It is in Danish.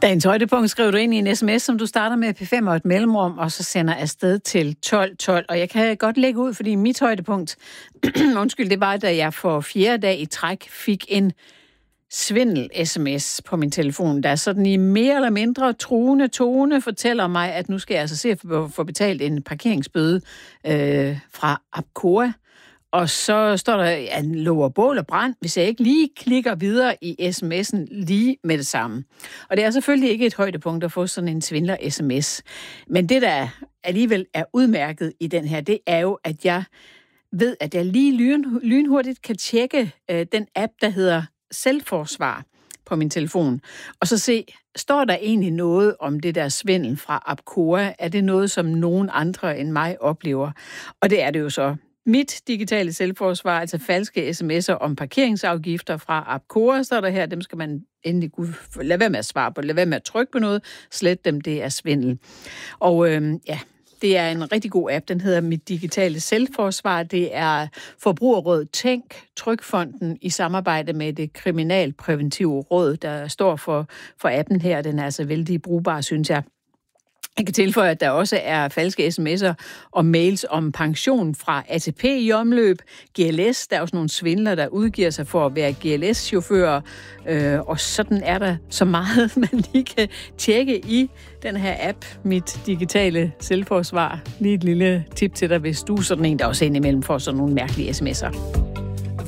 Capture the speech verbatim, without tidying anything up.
Dagens højdepunkt skriver du ind i en sms, som du starter med P fem og et mellemrum, og så sender afsted til tolv tolv. Og jeg kan godt lægge ud, fordi mit højdepunkt, undskyld, det var, da jeg for fjerde dag i træk fik en svindel-sms på min telefon, der sådan i mere eller mindre truende tone fortæller mig, at nu skal jeg altså se at få betalt en parkeringsbøde øh, fra Apcoa. Og så står der, at han lover bål og brand, hvis jeg ikke lige klikker videre i sms'en lige med det samme. Og det er selvfølgelig ikke et højdepunkt at få sådan en svindler-sms. Men det, der alligevel er udmærket i den her, det er jo, at jeg ved, at jeg lige lyn, lynhurtigt kan tjekke øh, den app, der hedder Selvforsvar på min telefon. Og så se, står der egentlig noget om det der svindel fra Apcoa? Er det noget, som nogen andre end mig oplever? Og det er det jo så. Mit digitale selvforsvar, altså falske sms'er om parkeringsafgifter fra Apcoa, står der her, dem skal man endelig lade være med at svare på, lade være med at trykke på noget, slet dem, det er svindel. Og øh, ja, det er en rigtig god app, den hedder Mit Digitale Selvforsvar. Det er Forbrugerrådet Tænk, Trygfonden i samarbejde med det Kriminalpræventive Råd, der står for, for appen her. Den er altså vældig brugbar, synes jeg. Jeg kan tilføje, at der også er falske sms'er og mails om pension fra A T P i omløb, G L S, der er også nogle svindlere, der udgiver sig for at være G L S-chauffører, øh, og sådan er der så meget, man lige kan tjekke i den her app, Mit Digitale Selvforsvar. Lige et lille tip til dig, hvis du er sådan en, der også indimellem får sådan nogle mærkelige sms'er.